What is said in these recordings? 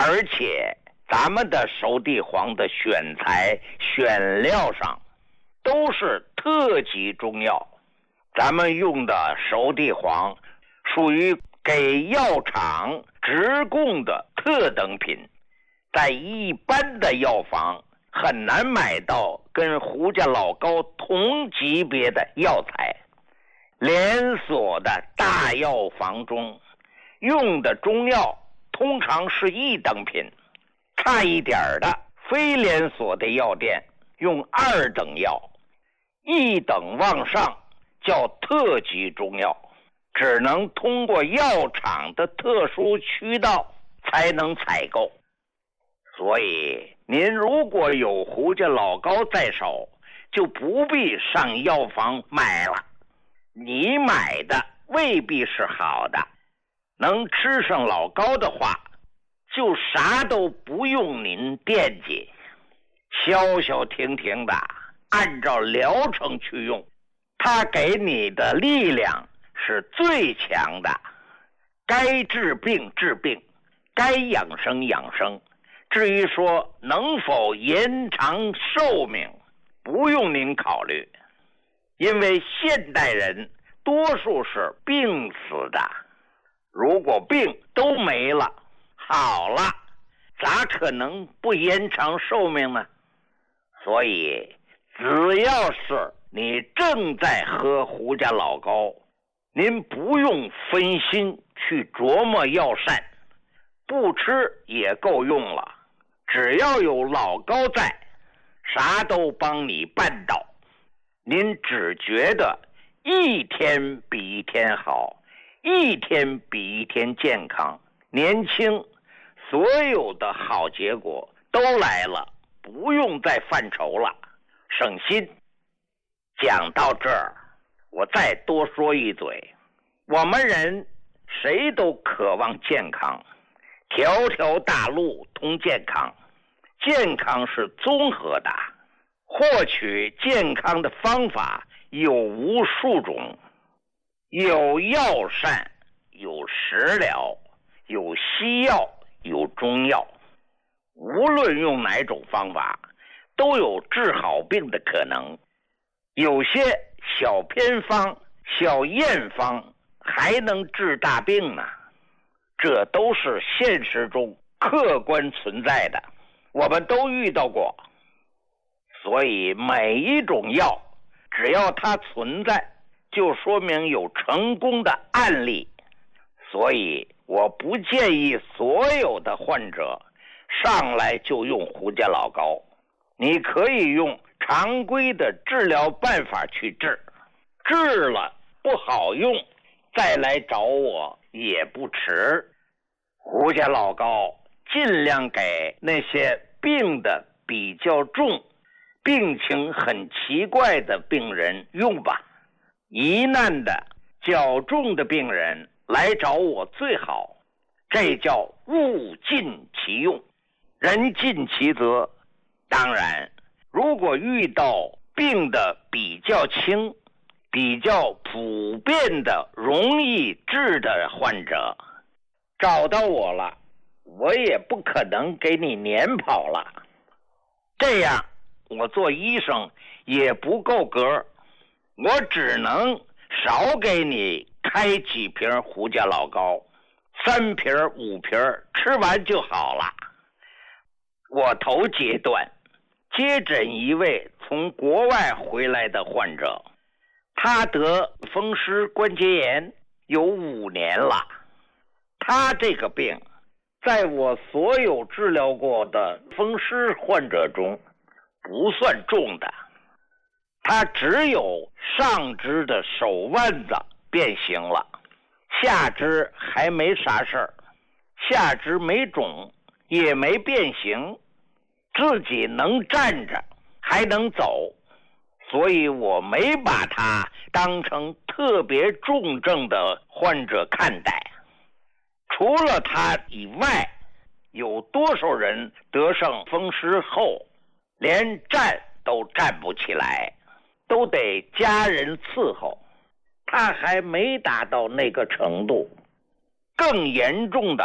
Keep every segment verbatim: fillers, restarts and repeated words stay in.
而且咱们的熟地黄的选材选料上都是特级中药，咱们用的熟地黄属于给药厂直供的特等品，在一般的药房很难买到跟胡家老高同级别的药材。连锁的大药房中用的中药通常是一等品，差一点的非连锁的药店用二等药，一等往上叫特级中药，只能通过药厂的特殊渠道才能采购。所以您如果有胡家老高在手，就不必上药房买了。你买的未必是好的，能吃上老高的话，就啥都不用您惦记，消消停停的按照疗程去用，它给你的力量是最强的。该治病治病，该养生养生，至于说能否延长寿命，不用您考虑，因为现代人多数是病死的，如果病都没了，好了，咋可能不延长寿命呢？所以只要是你正在喝胡家老高，您不用分心去琢磨药膳，不吃也够用了，只要有老高在，啥都帮你办到。您只觉得一天比一天好，一天比一天健康年轻，所有的好结果都来了，不用再犯愁了，省心。讲到这儿，我再多说一嘴，我们人谁都渴望健康，条条大路通健康，健康是综合的，获取健康的方法有无数种，有药膳，有食疗，有西药，有中药，无论用哪种方法都有治好病的可能。有些小偏方小验方还能治大病呢，这都是现实中客观存在的，我们都遇到过。所以每一种药只要它存在，就说明有成功的案例。所以我不建议所有的患者上来就用胡家老高，你可以用常规的治疗办法去治，治了不好用再来找我也不迟。胡家老高尽量给那些病的比较重，病情很奇怪的病人用吧，疑难的较重的病人来找我最好，这叫物尽其用，人尽其责。当然如果遇到病的比较轻，比较普遍的容易治的患者，找到我了，我也不可能给你撵跑了，这样我做医生也不够格，我只能少给你开几瓶胡家老高，三瓶五瓶吃完就好了。我头阶段接诊一位从国外回来的患者，他得风湿关节炎有五年了。他这个病在我所有治疗过的风湿患者中不算重的，他只有上肢的手腕子变形了，下肢还没啥事儿，下肢没肿也没变形，自己能站着还能走，所以我没把他当成特别重症的患者看待。除了他以外，有多少人得上风湿后连站都站不起来，都得家人伺候，他还没达到那个程度。更严重的，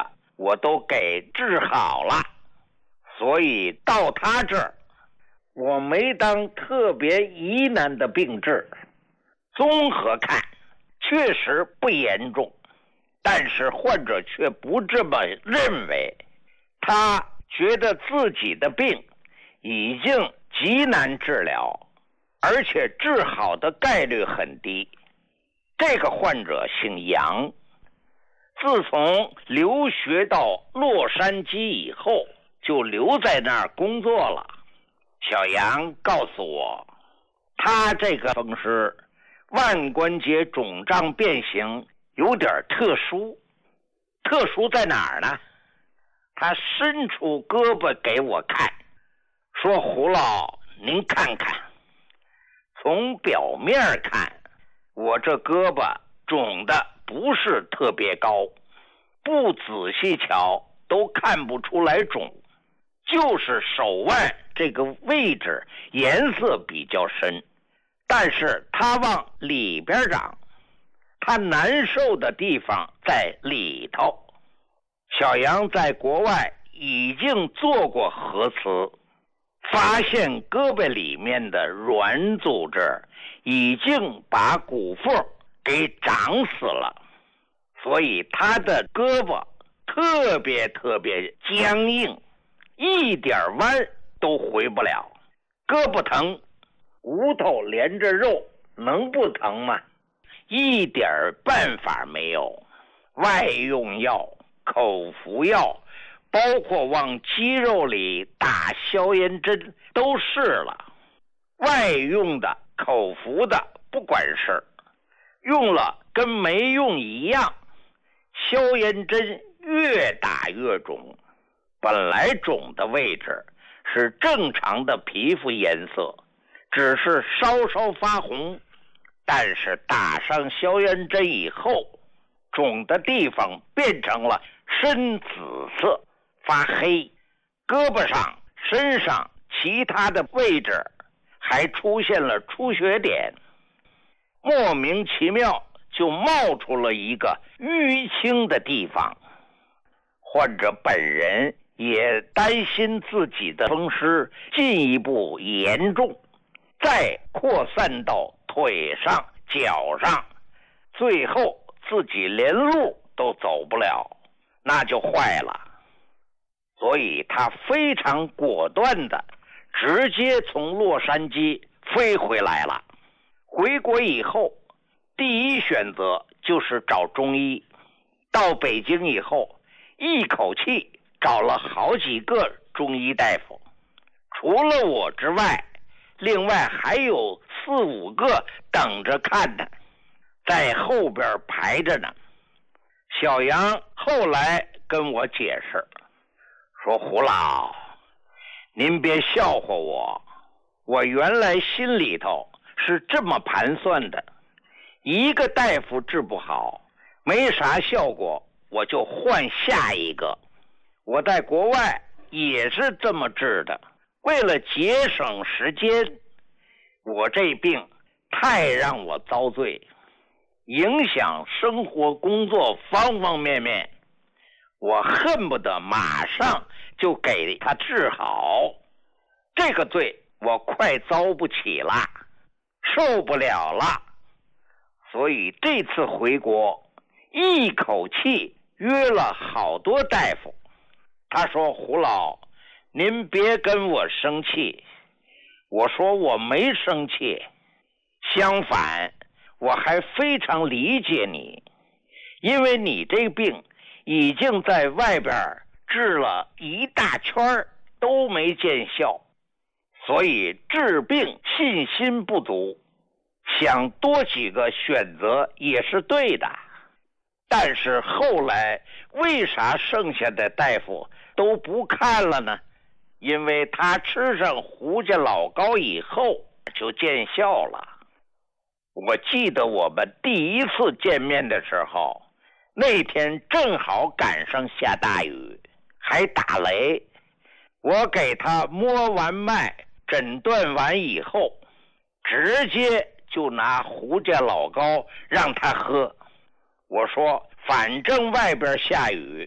我都给治好了，所以到他这儿，我没当特别疑难的病治。综合看，确实不严重，但是患者却不这么认为，他觉得自己的病已经极难治疗，而且治好的概率很低。这个患者姓杨，自从留学到洛杉矶以后，就留在那儿工作了。小杨告诉我，他这个风湿腕关节肿胀变形有点特殊。特殊在哪儿呢？他伸出胳膊给我看，说胡老，您看看，从表面看，我这胳膊肿的不是特别高，不仔细瞧都看不出来肿，就是手腕这个位置颜色比较深，但是它往里边长，它难受的地方在里头。小杨在国外已经做过核磁，发现胳膊里面的软组织已经把骨缝给长死了，所以他的胳膊特别特别僵硬，一点弯都回不了。胳膊疼，骨头连着肉，能不疼吗？一点办法没有。外用药、口服药，包括往肌肉里打消炎针都试了。外用的、口服的不管事，用了跟没用一样，消炎针越打越肿。本来肿的位置是正常的皮肤颜色，只是稍稍发红，但是打上消炎针以后，肿的地方变成了深紫色，发黑，胳膊上、身上其他的位置还出现了出血点，莫名其妙就冒出了一个淤青的地方。患者本人也担心自己的风湿进一步严重，再扩散到腿上、脚上，最后自己连路都走不了，那就坏了。所以他非常果断的直接从洛杉矶飞回来了。回国以后，第一选择就是找中医。到北京以后，一口气找了好几个中医大夫，除了我之外，另外还有四五个等着看的，在后边排着呢。小杨后来跟我解释说，胡老，您别笑话我，我原来心里头是这么盘算的，一个大夫治不好，没啥效果，我就换下一个。我在国外也是这么治的，为了节省时间，我这病太让我遭罪，影响生活工作方方面面，我恨不得马上就给他治好。这个罪我快遭不起了，受不了了。所以这次回国，一口气约了好多大夫。他说，胡老，您别跟我生气。我说我没生气，相反，我还非常理解你，因为你这病已经在外边治了一大圈都没见效，所以治病信心不足，想多几个选择也是对的。但是后来为啥剩下的大夫都不看了呢？因为他吃上胡家老膏以后就见效了。我记得我们第一次见面的时候，那天正好赶上下大雨，还打雷。我给他摸完脉，诊断完以后，直接就拿胡家老膏让他喝。我说反正外边下雨，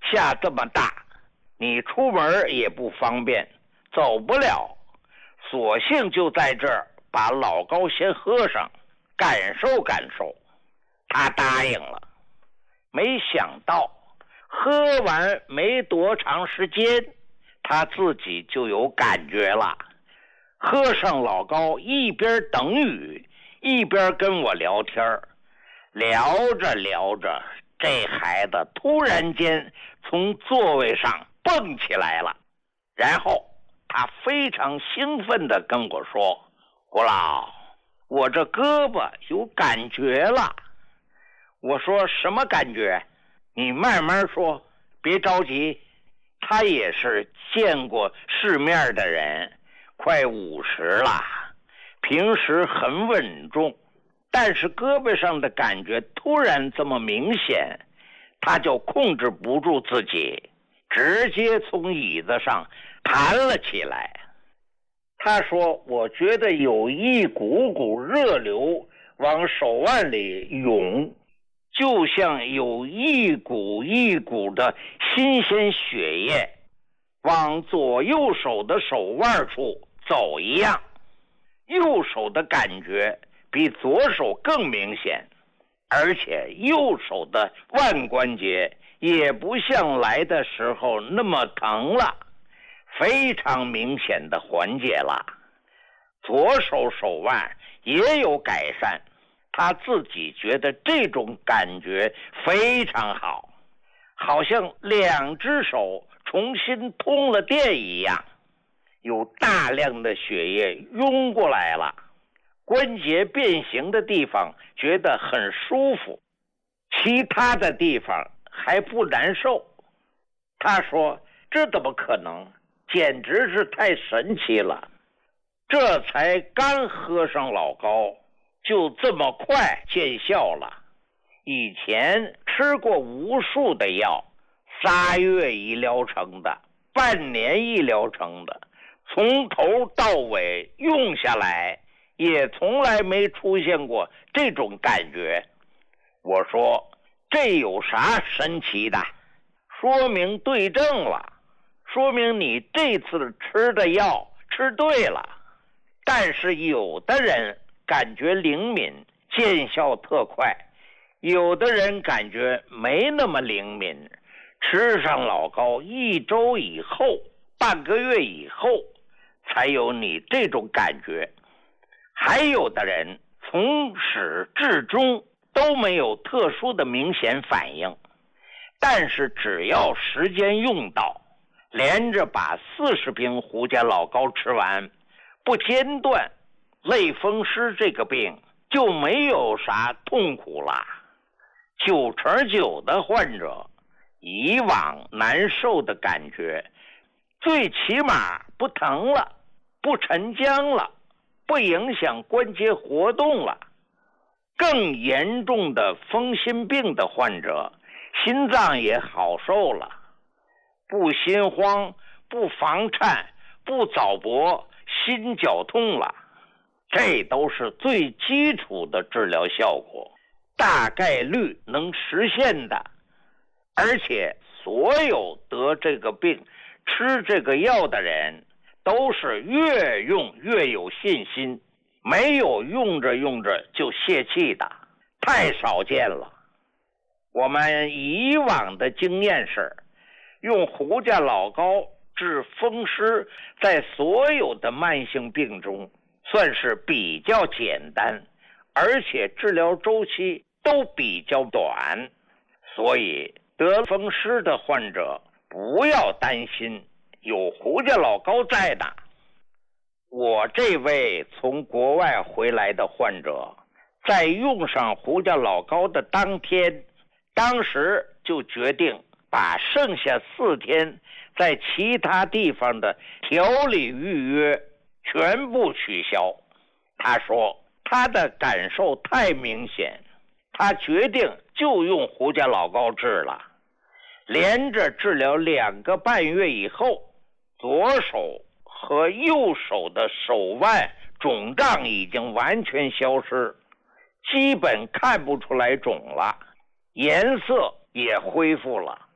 下这么大，你出门也不方便，走不了，索性就在这儿把老高先喝上，感受感受。他答应了。没想到喝完没多长时间，他自己就有感觉了。喝上老高，一边等雨一边跟我聊天，聊着聊着，这孩子突然间从座位上蹦起来了，然后他非常兴奋地跟我说：胡老，我这胳膊有感觉了。我说什么感觉？你慢慢说，别着急。他也是见过世面的人，快五十了，平时很稳重，但是胳膊上的感觉突然这么明显，他就控制不住自己，直接从椅子上弹了起来。他说：我觉得有一股股热流往手腕里涌，就像有一股一股的新鲜血液往左右手的手腕处走一样。右手的感觉比左手更明显，而且右手的腕关节也不像来的时候那么疼了，非常明显的缓解了。左手手腕也有改善，他自己觉得这种感觉非常好，好像两只手重新通了电一样，有大量的血液涌过来了，关节变形的地方觉得很舒服，其他的地方还不难受。他说：这怎么可能，简直是太神奇了。这才刚喝上老高，就这么快见效了。以前吃过无数的药，仨月一疗程的，半年一疗程的，从头到尾用下来也从来没出现过这种感觉。我说这有啥神奇的？说明对症了，说明你这次吃的药吃对了。但是有的人感觉灵敏，见效特快，有的人感觉没那么灵敏，吃上老高一周以后，半个月以后才有你这种感觉。还有的人从始至终都没有特殊的明显反应，但是只要时间用到，连着把四十瓶胡家老高吃完，不间断，类风湿这个病就没有啥痛苦了。九成九的患者以往难受的感觉，最起码不疼了，不沉僵了，不影响关节活动了。更严重的风心病的患者，心脏也好受了，不心慌，不房颤，不早搏，心绞痛了。这都是最基础的治疗效果，大概率能实现的。而且所有得这个病吃这个药的人都是越用越有信心，没有用着用着就泄气的，太少见了。我们以往的经验是，用胡家老高治风湿，在所有的慢性病中算是比较简单，而且治疗周期都比较短，所以得风湿的患者不要担心，有胡家老高在呢。我这位从国外回来的患者，在用上胡家老高的当天，当时就决定把剩下四天在其他地方的调理预约全部取消。他说他的感受太明显，他决定就用胡家老高治了。连着治疗两个半月以后，左手和右手的手腕肿胀已经完全消失，基本看不出来肿了，颜色也恢复了。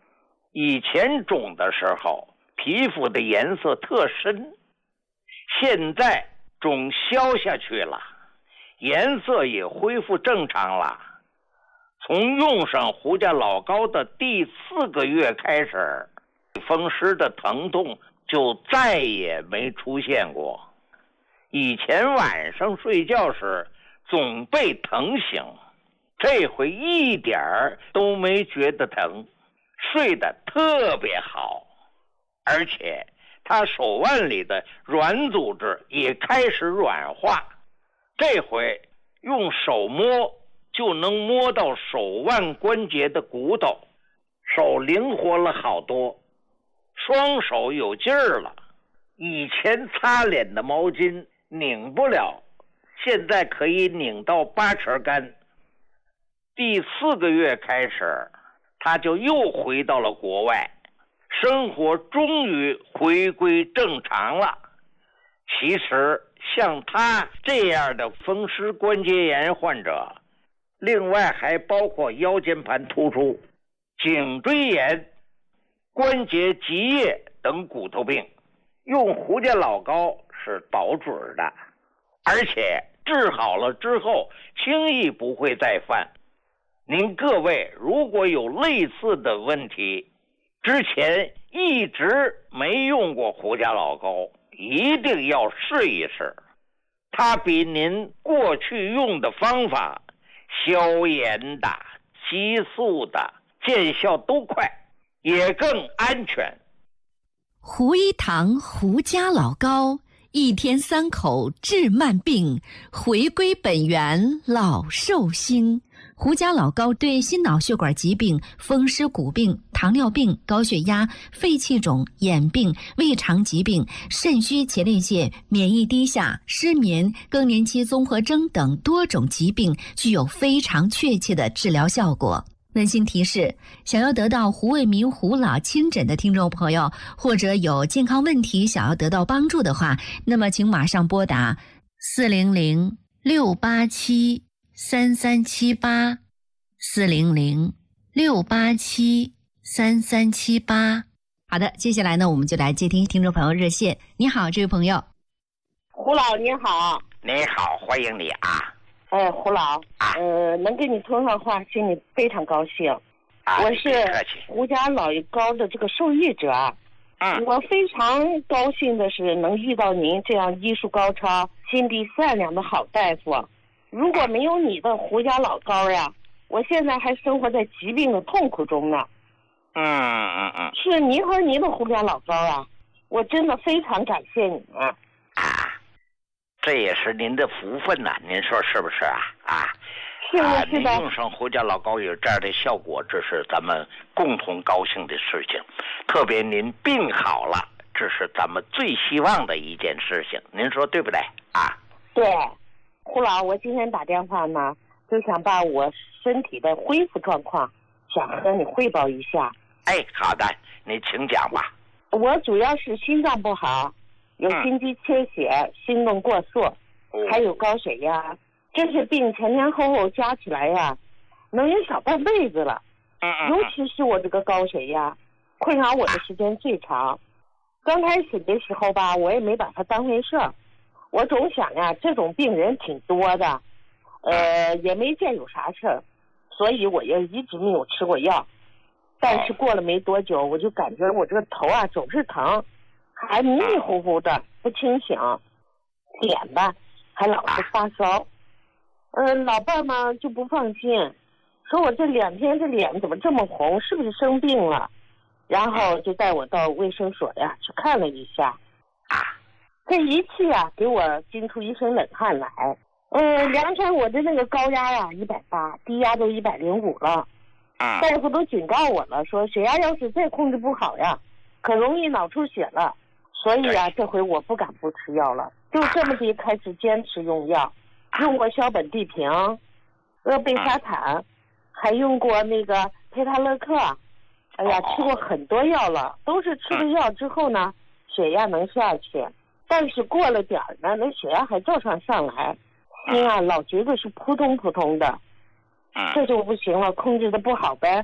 以前肿的时候皮肤的颜色特深，现在肿消下去了，颜色也恢复正常了。从用上胡家老膏的第四个月开始，风湿的疼痛就再也没出现过。以前晚上睡觉时总被疼醒，这回一点儿都没觉得疼，睡得特别好。而且他手腕里的软组织也开始软化，这回用手摸就能摸到手腕关节的骨头，手灵活了好多，双手有劲儿了。以前擦脸的毛巾拧不了，现在可以拧到八成干。第四个月开始，他就又回到了国外，生活终于回归正常了。其实像他这样的风湿关节炎患者，另外还包括腰间盘突出、颈椎炎、关节积液等骨头病，用胡家老膏是保准的，而且治好了之后轻易不会再犯。您各位如果有类似的问题，之前一直没用过胡家老膏，一定要试一试，它比您过去用的方法消炎的、激素的见效都快，也更安全。 胡一堂胡家老膏，一天三口治慢病，回归本源老寿星。胡家老膏对心脑血管疾病、风湿骨病、糖尿病、高血压、肺气肿、眼病、胃肠疾病、肾虚前列腺、免疫低下、失眠、更年期综合征等多种疾病具有非常确切的治疗效果。温馨提示：想要得到胡卫民胡老亲诊的听众朋友，或者有健康问题想要得到帮助的话，那么请马上拨打四零零六八七三三七八四零零六八七三三七八。好的，接下来呢，我们就来接听听众朋友热线。你好，这位朋友。 胡老您好。 你好，欢迎你啊。 哎，胡老， 啊、 呃，能跟你通上话，心里非常高兴。 啊、 我是胡家老膏的这个受益者。 嗯， 我非常高兴的是能遇到您这样医术高超、心地善良的好大夫。如果没有你的胡家老膏呀，我现在还生活在疾病的痛苦中呢。 嗯嗯嗯， 是您和您的胡家老膏啊，我真的非常感谢你们。 啊，这也是您的福分呐、啊，您说是不是啊？啊， 是的， 啊、 是的。 您用上胡家老膏有这样的效果，这是咱们共同高兴的事情。特别您病好了，这是咱们最希望的一件事情。您说对不对啊？ 对，胡老，我今天打电话呢，就想把我身体的恢复状况想和你汇报一下。 哎，好的，你请讲吧。 我主要是心脏不好，有心肌缺血、嗯、心动过速、嗯、还有高血压，这些病前前后后加起来呀，能有小半辈子了。 嗯嗯。 尤其是我这个高血压，困扰我的时间最长。刚开始的时候吧，我也没把它当回事儿，我总想呀，这种病人挺多的，呃，也没见有啥事儿，所以我也一直没有吃过药。但是过了没多久，我就感觉我这个头啊总是疼，还迷迷糊糊的不清醒，脸吧还老是发烧。呃，老伴儿嘛就不放心，说我这两天这脸怎么这么红，是不是生病了？然后就带我到卫生所呀去看了一下。这仪器啊给我惊出一身冷汗来。呃，量出来我的那个高压呀一百八，低压都一百零五了。大夫都警告我了，说血压要是再控制不好呀，可容易脑出血了。所以啊，这回我不敢不吃药了，就这么地开始坚持用药，用过硝苯地平、阿贝沙坦，还用过那个佩塔勒克。哎呀，吃过很多药了，都是吃了药之后呢，血压能下去，但是过了点儿呢，那血压还照常上来，心啊老觉得是扑通扑通的。这就不行了，控制的不好呗。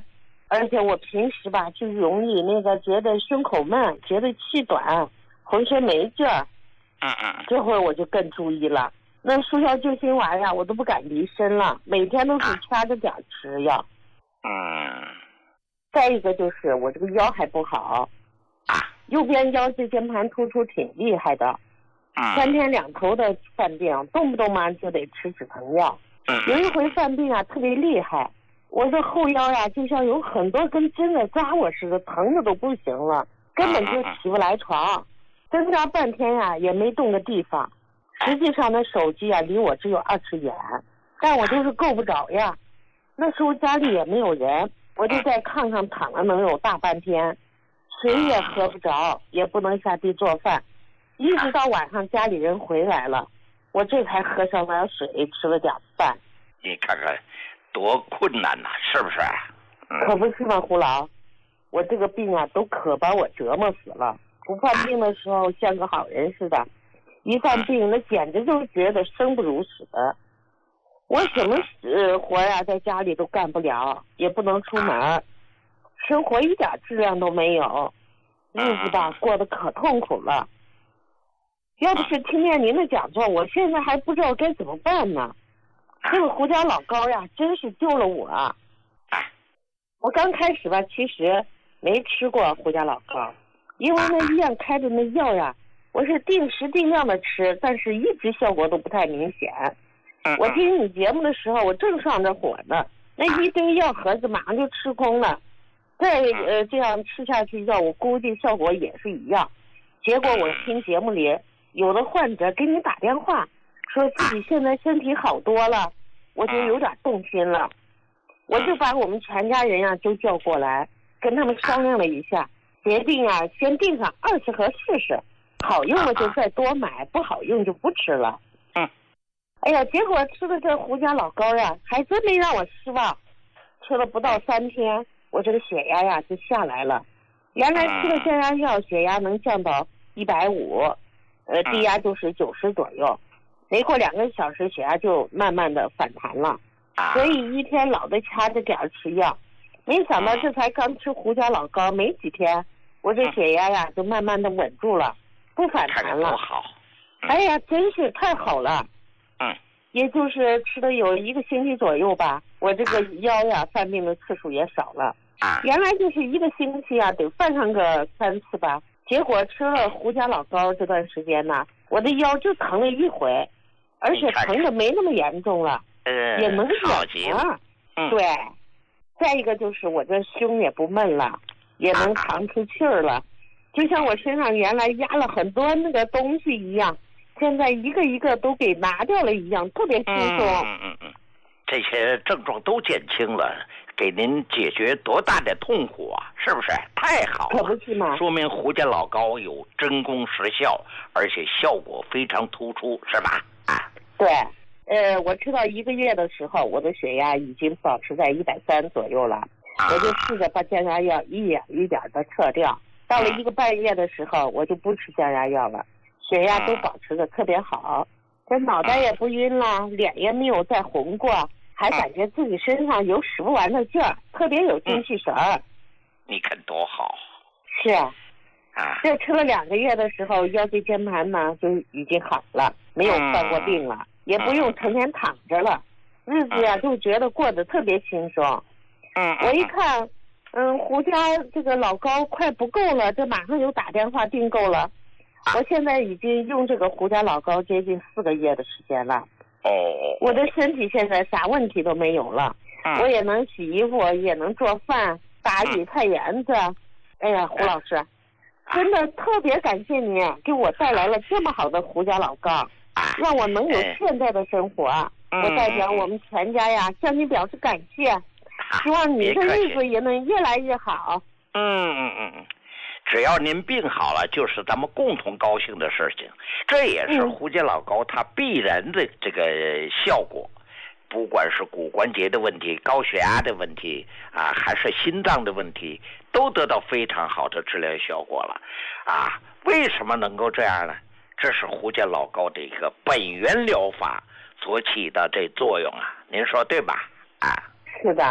而且我平时吧就容易那个觉得胸口闷，觉得气短，浑身没劲儿。 嗯嗯。 这会儿我就更注意了，那速效救心丸呀，我都不敢离身了，每天都是掐着点吃药。 嗯。 再一个就是我这个腰还不好，右边腰椎间盘突出挺厉害的，三天两头的犯病，动不动嘛就得吃止疼药。有一回犯病啊特别厉害，我这后腰呀就像有很多根针子扎我似的，疼的都不行了，根本就起不来床，挣扎半天呀也没动个地方。实际上那手机啊离我只有二尺远，但我就是够不着呀。那时候家里也没有人，我就在炕上躺了能有大半天，水也喝不着，也不能下地做饭，一直到晚上家里人回来了，我这才喝上点水，吃了点饭。 你看看多困难呐、啊，是不是、 嗯、可不是嘛，胡老，我这个病啊都可把我折磨死了。不犯病的时候像个好人似的，一犯病那简直就是觉得生不如死。我什么呃活呀在家里都干不了，也不能出门，生活一点质量都没有，日子吧过得可痛苦了。要不是听见您的讲座，我现在还不知道该怎么办呢。这个胡家老高呀真是救了我。我刚开始吧其实没吃过胡家老高，因为那医院开的那药呀我是定时定量的吃，但是一直效果都不太明显。我听你节目的时候我正上着火呢，那一堆药盒子马上就吃空了，再呃这样吃下去药我估计效果也是一样。结果我听节目里有的患者给你打电话说自己现在身体好多了，我就有点动心了，我就把我们全家人呀、啊、就叫过来，跟他们商量了一下，决定啊先订上二十盒试试，好用了就再多买，不好用就不吃了。 嗯， 哎呀，结果吃的这胡家老高呀还真没让我失望，吃了不到三天我这个血压呀就下来了，原来吃了降压药血压能降到一百五，呃低压就是九十左右，没过两个小时血压就慢慢的反弹了，所以一天老得掐着点吃药。没想到这才刚吃胡家老高没几天，我这血压呀就慢慢的稳住了，不反弹了。 好， 哎呀真是太好了。 嗯， 也就是吃了有一个星期左右吧，我这个腰呀犯病的次数也少了。 啊， 原来就是一个星期啊得犯上个三次吧，结果吃了胡家老高这段时间呢，我的腰就疼了一回，而且疼的没那么严重了， 呃， 也能忍了。 嗯， 对。再一个就是我这胸也不闷了，也能扛出气儿了，就像我身上原来压了很多那个东西一样，现在一个一个都给拿掉了一样，特别轻松。 嗯嗯嗯，这些症状都减轻了，给您解决多大的痛苦啊，是不是？太好了， 可不是嘛， 说明胡家老高有真功实效，而且效果非常突出，是吧？啊， 对。呃，我吃到一个月的时候，我的血压已经保持在一百三左右了，啊、我就试着把降压药一点一点的撤掉。到了一个半月的时候，我就不吃降压药了，血压都保持的特别好，这脑袋也不晕了，脸也没有再红过，还感觉自己身上有使不完的劲儿，特别有精气神儿。 你看多好。 是啊。 啊， 这吃了两个月的时候，腰椎间盘呢就已经好了，没有犯过病了。嗯，也不用成天躺着了，日子呀、啊、就觉得过得特别轻松。 嗯， 我一看，嗯，胡家这个老高快不够了，这马上就打电话订购了。我现在已经用这个胡家老高接近四个月的时间了。 哦， 我的身体现在啥问题都没有了，我也能洗衣服，也能做饭，打理菜园子。哎呀，胡老师，真的特别感谢您给我带来了这么好的胡家老高。让我能有现在的生活， 嗯、 我代表我们全家呀向你表示感谢，希望你的日子也能越来越好。 嗯嗯嗯，只要您病好了，就是咱们共同高兴的事情。这也是胡家老高他必然的这个效果，嗯、不管是骨关节的问题、高血压的问题啊，还是心脏的问题，都得到非常好的治疗效果了。啊，为什么能够这样呢？这是胡家老高的一个本源疗法所起的这作用啊，您说对吧？啊， 是的。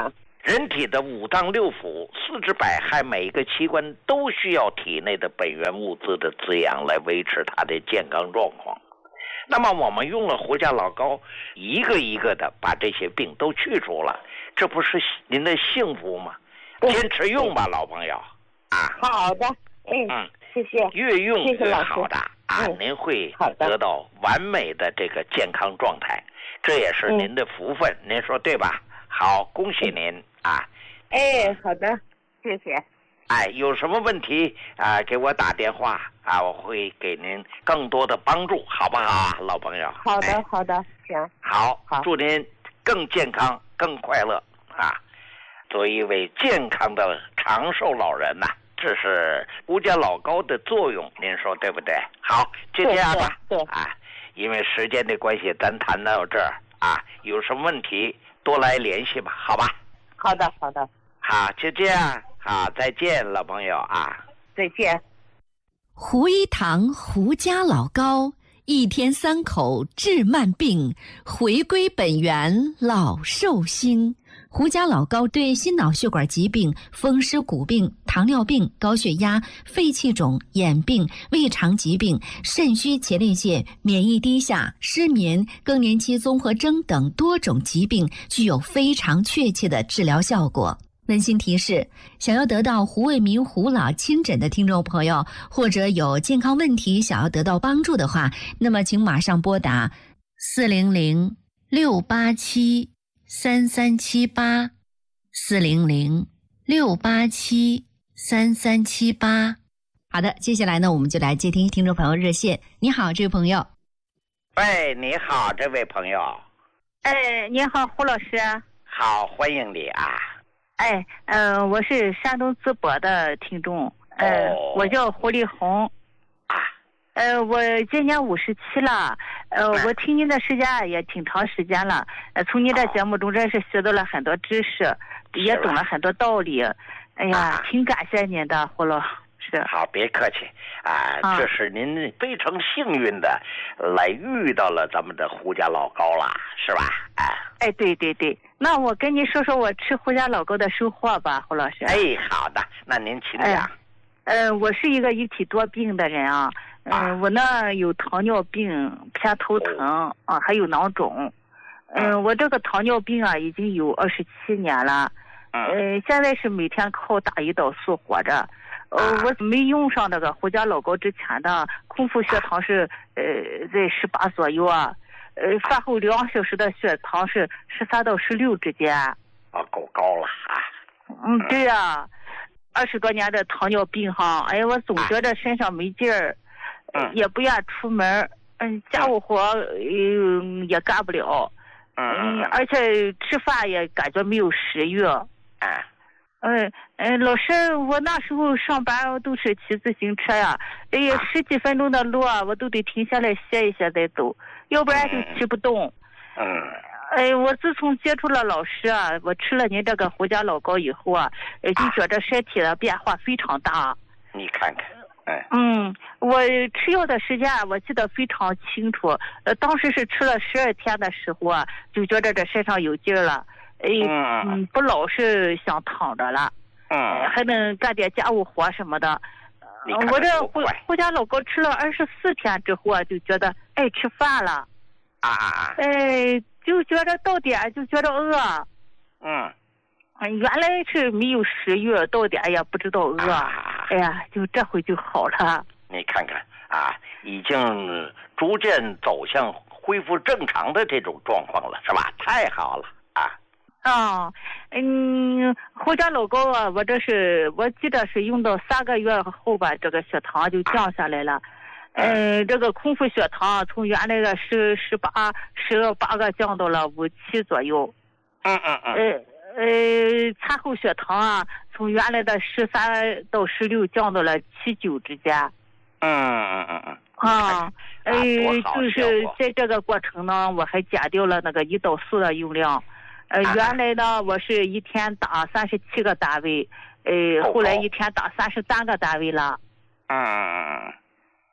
人体的五脏六腑、四肢百骸每一个器官都需要体内的本源物质的滋养来维持它的健康状况。那么我们用了胡家老膏，一个一个的把这些病都去除了，这不是您的幸福吗？坚持用吧，老朋友啊。 好的，嗯嗯，谢谢。 越用越好的啊， 嗯、 您会得到完美的这个健康状态，这也是您的福分，嗯、您说对吧？好，恭喜您啊！ 哎，好的，谢谢。 哎，有什么问题啊，给我打电话啊，我会给您更多的帮助，好不好啊，老朋友？ 好的，哎、好的，行。 好，好，祝您更健康、更快乐啊！作为一位健康的长寿老人呐、啊，这是胡家老膏的作用，您说对不对？好，就这样吧。 对，对啊，因为时间的关系，咱谈到这儿啊，有什么问题多来联系吧，好吧？ 好的，好的。 好，就这样。好，再见，老朋友啊！ 再见。 胡一堂胡家老膏，一天三口治慢病，回归本源老寿星。胡家老膏对心脑血管疾病、风湿骨病、糖尿病、高血压、肺气肿、眼病、胃肠疾病、肾虚前列腺、免疫低下、失眠、更年期综合征等多种疾病具有非常确切的治疗效果。温馨提示：想要得到胡卫民胡老亲诊的听众朋友，或者有健康问题想要得到帮助的话，那么请马上拨打四零零六八七三三七八四零零六八七三三七八。好的，接下来呢，我们就来接听听众朋友热线。你好，这位朋友。 喂，你好，这位朋友。 哎，你好，胡老师。 好，欢迎你啊。 哎，嗯、呃，我是山东淄博的听众，呃， 哦、 我叫胡丽红， 啊， 呃，我今年五十七了，呃，我听您的时间也挺长时间了，呃，从您的节目中真是学到了很多知识，也懂了很多道理，哎呀， 啊、 挺感谢您的，胡老师。 好，别客气啊， 啊这是您非常幸运的来遇到了咱们的胡家老膏啦，是吧？哎， 哎，对对对，那我跟您说说我吃胡家老膏的收获吧，胡老师。 哎，好的，那您请讲。 哎、呃，我是一个一体多病的人啊，嗯、呃啊，我呢有糖尿病、偏头疼、哦、啊，还有囊肿。嗯、呃，我这个糖尿病啊已经有二十七年了， 嗯、 呃，现在是每天靠打胰岛素活着。呃，我没用上那个胡家老膏之前的空腹血糖是呃在十八左右啊，呃饭后两小时的血糖是十三到十六之间。 啊，够高了啊！ 嗯，对呀、啊，二十多年的糖尿病哈，哎呀，我总觉得身上没劲儿， 嗯， 也不愿出门，嗯，家务活嗯也干不了， 嗯， 而且吃饭也感觉没有食欲。 啊。 嗯嗯，老师，我那时候上班都是骑自行车呀，哎呀，十几分钟的路啊，我都得停下来歇一歇再走，要不然就骑不动。 嗯。 哎，我自从接触了老师啊，我吃了您这个胡家老膏以后啊，就觉得身体的变化非常大。 你看看，哎。 嗯，我吃药的时间我记得非常清楚，呃，当时是吃了十二天的时候啊，就觉得这身上有劲儿了。哎，嗯，不老是想躺着了， 嗯， 还能干点家务活什么的。 看我这胡胡家老膏吃了二十四天之后啊，就觉得爱吃饭了， 啊啊， 哎，就觉得到点就觉得饿， 嗯， 原来是没有食欲，到点也不知道饿， 啊、 哎呀，就这回就好了。 你看看啊，已经逐渐走向恢复正常的这种状况了，是吧？太好了啊！ 啊，嗯，胡家老膏啊，我这是我记得是用到三个月后吧，这个血糖就降下来了。嗯，这个空腹血糖从原来的十十八十八个降到了五七左右。 嗯嗯嗯。 呃呃，餐后血糖啊，从原来的十三到十六降到了七九之间。 嗯嗯嗯嗯。 啊，呃，就是在这个过程呢，我还减掉了那个胰岛素的用量。呃，原来呢，我是一天打三十七个单位，呃，后来一天打三十三个单位了。 嗯嗯嗯。 哦，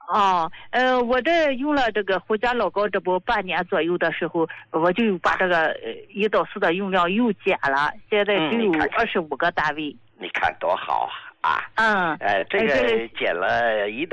哦，呃，我这用了这个胡家老膏，这不半年左右的时候，我就把这个呃胰岛素的用量又减了，现在只有二十五个单位。 你看多好啊！啊， 嗯， 呃，这个减了胰岛。